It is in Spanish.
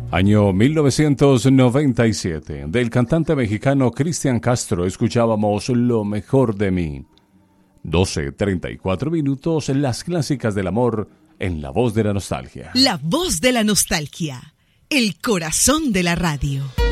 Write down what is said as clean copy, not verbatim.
Año 1997. Del cantante mexicano Cristian Castro escuchábamos Lo mejor de mí. 12:34 minutos, las clásicas del amor en La Voz de la Nostalgia. La Voz de la Nostalgia, el corazón de la radio.